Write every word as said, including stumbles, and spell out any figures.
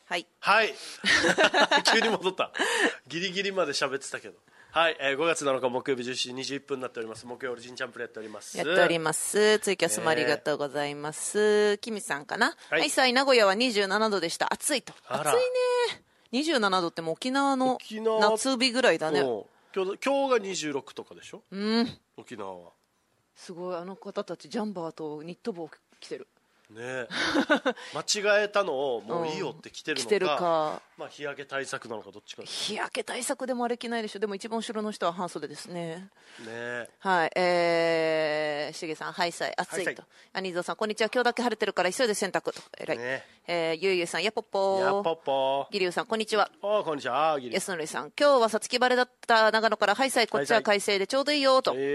はいはい急に戻ったギリギリまで喋ってたけどはい、えー、ごがつなのか木曜日じゅうしちじにじゅういっぷんになっております。木曜日ジンチャンプルやっておりますやっておりますツイキャスもありがとうございます、キミさんかな。 はい、 はい、さあ名古屋はにじゅうななどでした。暑いと。暑いね。にじゅうななどってもう沖縄の夏日ぐらいだね。 今日、今日がにじゅうろくとかでしょ、 うん、 沖縄は。 すごい、あの方たちジャンバーとニット帽着てるね間違えたのをもういいよって着てるのか、うん、着てるか、まあ、日焼け対策なのかどっちか。 日焼け対策でもあれ着ないでしょ。でも一番後ろの人は半袖ですね。 ねはい、えー、しげさんハイサイ暑いと。アニーゾーさんこんにちは、今日だけ晴れてるから急いで洗濯と。えらい、ねえー、ゆうゆうさんやぽっぽー、 やぽっぽー。 ギリュウさんこんにちは。 あこんにちは。 やすのりさん今日はさつき晴れだった長野からハイサイこっちは快晴でちょうどいいよと。